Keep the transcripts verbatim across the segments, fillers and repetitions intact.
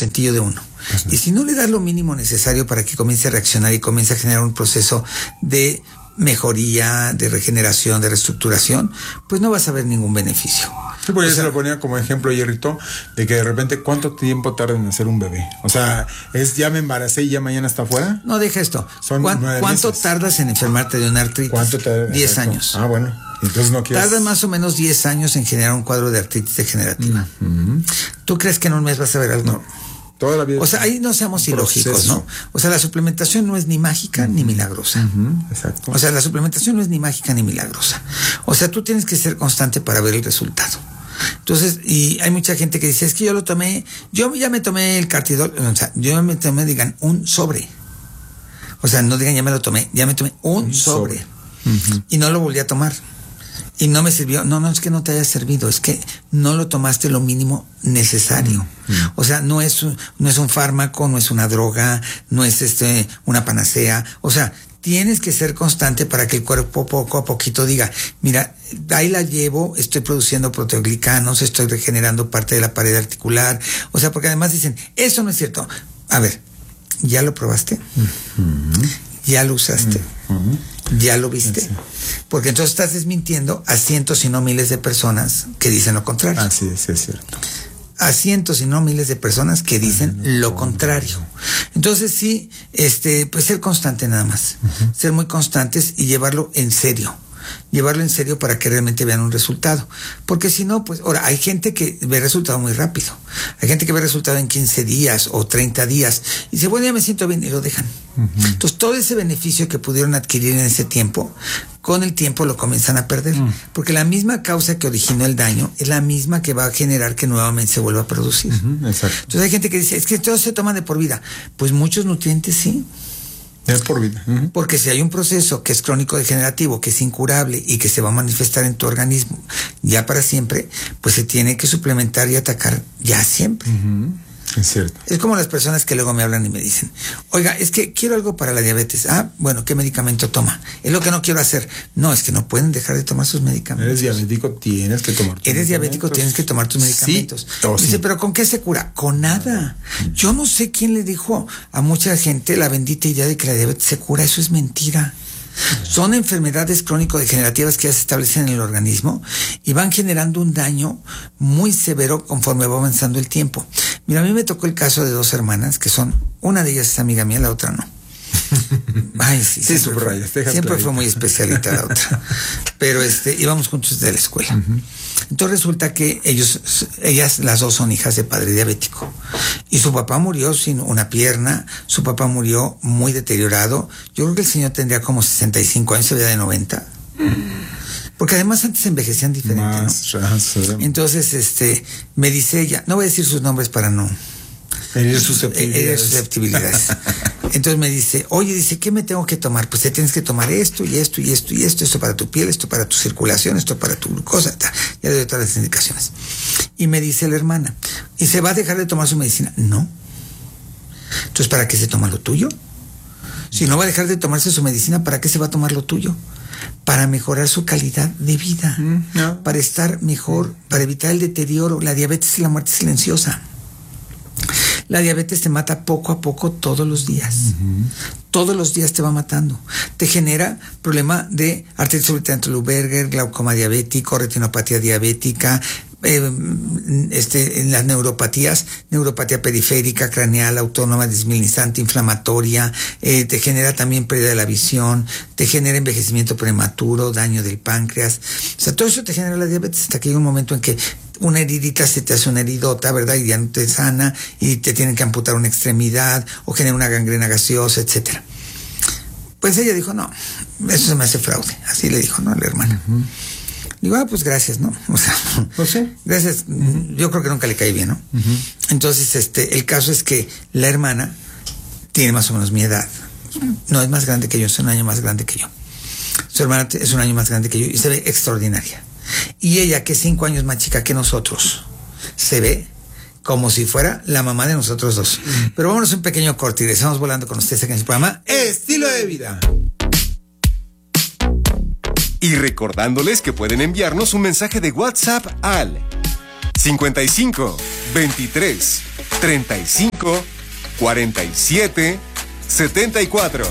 contentillo de uno. Pues no. Y si no le das lo mínimo necesario para que comience a reaccionar y comience a generar un proceso de mejoría, de regeneración, de reestructuración, pues no vas a ver ningún beneficio. Sí, pues yo se lo ponía como ejemplo, Hierrito, de que de repente cuánto tiempo tarda en nacer un bebé. O sea, es ya me embaracé y ya mañana está afuera. No, deja esto. Son ¿Cuán, ¿Cuánto meses. tardas en enfermarte de una artritis? ¿Cuánto tarda? diez años. Ah, bueno. Entonces no quieres... Tarda más o menos diez años en generar un cuadro de artritis degenerativa. Uh-huh. ¿Tú crees que en un mes vas a ver algo? No. Toda la vida. O sea, ahí no seamos ilógicos, ¿no? O sea, la suplementación no es ni mágica uh-huh. ni milagrosa. Uh-huh. Exacto. O sea, la suplementación no es ni mágica ni milagrosa. O sea, tú tienes que ser constante para ver el resultado. Entonces, y hay mucha gente que dice, es que yo lo tomé, yo ya me tomé el Cartidol, o sea, yo me tomé, digan, un sobre. O sea, no digan, ya me lo tomé, ya me tomé un, un sobre. sobre. Uh-huh. Y no lo volví a tomar. Y no me sirvió. No, no es que no te haya servido, es que no lo tomaste lo mínimo necesario. Uh-huh. O sea, no es, no es un fármaco, no es una droga, no es este una panacea. O sea, tienes que ser constante para que el cuerpo poco a poquito diga, mira, ahí la llevo, estoy produciendo proteoglicanos, estoy regenerando parte de la pared articular. O sea, porque además dicen, eso no es cierto. A ver, ¿ya lo probaste? Uh-huh. ¿Ya lo usaste? Uh-huh. ¿Ya lo viste? Sí. Porque entonces estás desmintiendo a cientos y no miles de personas que dicen lo contrario. Así es, es cierto. A cientos y no miles de personas que dicen Ay, no, lo contrario. Entonces sí, este, pues ser constante nada más. Uh-huh. Ser muy constantes y llevarlo en serio. Llevarlo en serio para que realmente vean un resultado. Porque si no, pues, ahora, hay gente que ve resultado muy rápido. Hay gente que ve resultado en quince días o treinta días. Y dice, bueno, ya me siento bien, y lo dejan. Uh-huh. Entonces, todo ese beneficio que pudieron adquirir en ese tiempo, con el tiempo lo comienzan a perder. Uh-huh. Porque la misma causa que originó el daño es la misma que va a generar que nuevamente se vuelva a producir. Uh-huh. Exacto. Entonces, hay gente que dice, es que todo se toma de por vida. Pues muchos nutrientes sí. Es por vida. Uh-huh. Porque si hay un proceso que es crónico degenerativo, que es incurable y que se va a manifestar en tu organismo ya para siempre, pues se tiene que suplementar y atacar ya siempre. Uh-huh. Es cierto. Es como las personas que luego me hablan y me dicen, oiga, es que quiero algo para la diabetes. Ah, bueno, ¿qué medicamento toma? Es lo que no quiero hacer. No, es que no pueden dejar de tomar sus medicamentos. Eres diabético, tienes que tomar tus Eres diabético, tienes que tomar tus medicamentos. Sí, oh, Dice, sí. ¿pero con qué se cura? Con nada. Yo no sé quién le dijo a mucha gente la bendita idea de que la diabetes se cura. Eso es mentira. Son enfermedades crónico-degenerativas que ya se establecen en el organismo y van generando un daño muy severo conforme va avanzando el tiempo. Mira, a mí me tocó el caso de dos hermanas que son, una de ellas es amiga mía, la otra no. Ay, sí, sí siempre, fue, siempre fue muy especialita la otra. Pero este, íbamos juntos de la escuela. Uh-huh. Entonces resulta que ellos, ellas las dos son hijas de padre diabético. Y su papá murió sin una pierna, su papá murió muy deteriorado. Yo creo que el señor tendría como sesenta y cinco años, se veía de noventa. Porque además antes envejecían diferente, Más, ¿no? Ras, Entonces, este, me dice ella, no voy a decir sus nombres para no herir susceptibilidades. susceptibilidades. Entonces me dice, oye, dice, ¿qué me tengo que tomar? Pues te tienes que tomar esto y esto y esto y esto, esto para tu piel, esto para tu circulación, esto para tu glucosa, ta. Ya le doy todas las indicaciones. Y me dice la hermana, ¿y se va a dejar de tomar su medicina? No. Entonces, ¿para qué se toma lo tuyo? Si no va a dejar de tomarse su medicina, ¿para qué se va a tomar lo tuyo? Para mejorar su calidad de vida, mm, no. para estar mejor, para evitar el deterioro. La diabetes y la muerte silenciosa. La diabetes te mata poco a poco todos los días. Uh-huh. Todos los días te va matando. Te genera problema de artritis reumatoide Luberger, glaucoma diabético, retinopatía diabética, eh, este, en las neuropatías, neuropatía periférica, craneal, autónoma, desmielinizante, inflamatoria, eh, te genera también pérdida de la visión, te genera envejecimiento prematuro, daño del páncreas. O sea, todo eso te genera la diabetes hasta que llega un momento en que una heridita se te hace una heridota, ¿verdad? Y ya no te sana y te tienen que amputar una extremidad o genera una gangrena gaseosa, etcétera. Pues ella dijo, no, eso se me hace fraude. Así le dijo, ¿no? A la hermana. Uh-huh. Digo, ah, pues gracias, ¿no? O sea, pues sí. Gracias. Uh-huh. Yo creo que nunca le caí bien, ¿no? Uh-huh. Entonces, este, el caso es que la hermana tiene más o menos mi edad. No es más grande que yo, es un año más grande que yo. Su hermana es un año más grande que yo y se ve extraordinaria. Y ella, que es cinco años más chica que nosotros, se ve como si fuera la mamá de nosotros dos. Mm. Pero vámonos un pequeño corte y regresamos volando con ustedes aquí en el programa Estilo de Vida. Y recordándoles que pueden enviarnos un mensaje de WhatsApp al cincuenta y cinco, veintitrés, treinta y cinco, cuarenta y siete, setenta y cuatro.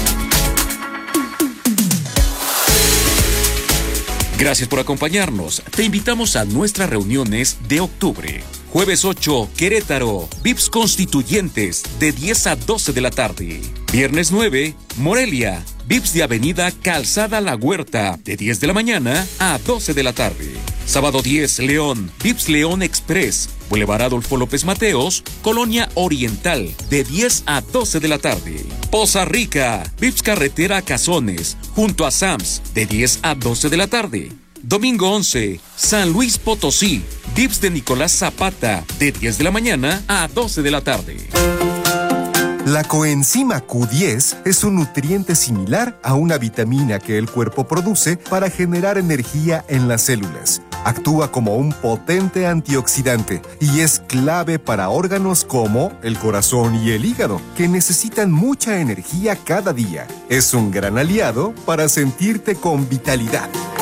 Gracias por acompañarnos. Te invitamos a nuestras reuniones de octubre. Jueves ocho, Querétaro, V I P S Constituyentes, de diez a doce de la tarde. Viernes nueve, Morelia, V I P S de Avenida Calzada La Huerta, de diez de la mañana a doce de la tarde. Sábado diez, León, V I P S León Express, Boulevard Adolfo López Mateos, Colonia Oriental, de diez a doce de la tarde. Poza Rica, V I P S Carretera Cazones, junto a Sams, de diez a doce de la tarde. Domingo once, San Luis Potosí, V I P S de Nicolás Zapata, de diez de la mañana a doce de la tarde. La coenzima Q diez es un nutriente similar a una vitamina que el cuerpo produce para generar energía en las células. Actúa como un potente antioxidante y es clave para órganos como el corazón y el hígado, que necesitan mucha energía cada día. Es un gran aliado para sentirte con vitalidad.